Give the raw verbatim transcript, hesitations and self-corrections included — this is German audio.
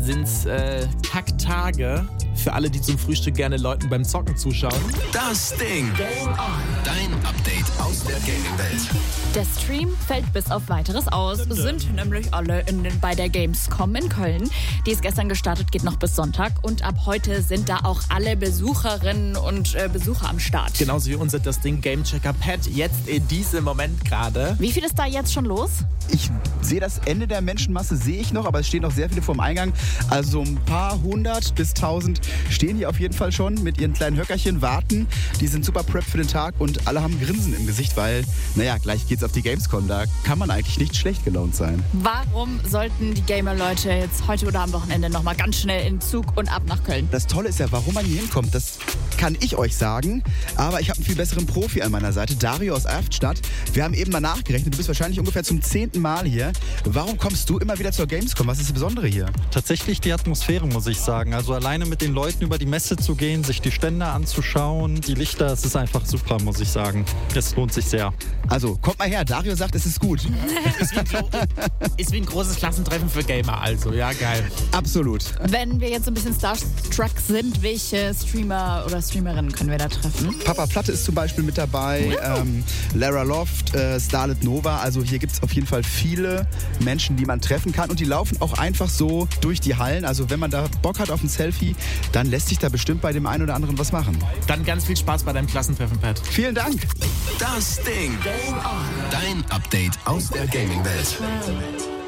sind's äh, Kacktage für alle, die zum Frühstück gerne Leuten beim Zocken zuschauen. Das Ding. Game on. Dein Update aus der Gaming-Welt. Der Stream fällt bis auf Weiteres aus. Sind nämlich alle in, bei der Gamescom in Köln. Die ist gestern gestartet, geht noch bis Sonntag. Und ab heute sind da auch alle Besucherinnen und äh, Besucher am Start. Genauso wie unser Das Ding Gamechecker Pad jetzt in diesem Moment gerade. Wie viel ist da jetzt schon los? Ich sehe das Ende der Menschenmasse, sehe ich noch, aber es stehen noch sehr viele vor dem Eingang. Also ein paar hundert bis tausend stehen hier auf jeden Fall schon mit ihren kleinen Höckerchen, warten. Die sind super prepped für den Tag und alle haben Grinsen im Gesicht, weil, naja, gleich geht's auf die Gamescom. Da kann man eigentlich nicht schlecht gelaunt sein. Warum sollten die Gamer-Leute jetzt heute oder am Wochenende nochmal ganz schnell in Zug und ab nach Köln? Das Tolle ist ja, warum man hier hinkommt, das kann ich euch sagen. Aber ich habe einen viel besseren Profi an meiner Seite, Dario aus Erftstadt. Wir haben eben mal nachgerechnet, du bist wahrscheinlich ungefähr zum zehnten Mal hier. Warum kommst du immer wieder zur Gamescom? Was ist das Besondere hier? Tatsächlich die Atmosphäre, muss ich sagen. Also alleine mit den Leuten über die Messe zu gehen, sich die Stände anzuschauen, die Lichter, es ist einfach super, muss ich sagen. Es lohnt sich sehr. Also, kommt mal her. Dario sagt, es ist gut. Ist wie, ein, ist wie ein großes Klassentreffen für Gamer, also. Ja, geil. Absolut. Wenn wir jetzt so ein bisschen starstruck sind, welche Streamer oder Streamerinnen können wir da treffen? Papa Platte ist zum Beispiel mit dabei, ähm, Lara Loft, äh, Starlet Nova. Also hier gibt es auf jeden Fall viele Menschen, die man treffen kann. Und die laufen auch einfach so durch die Hallen. Also wenn man da Bock hat auf ein Selfie, dann lässt sich da bestimmt bei dem einen oder anderen was machen. Dann ganz viel Spaß bei deinem Klassentreffen, Pat. Vielen Dank. Das Ding. Game on. Dein Update aus der Gaming-Welt.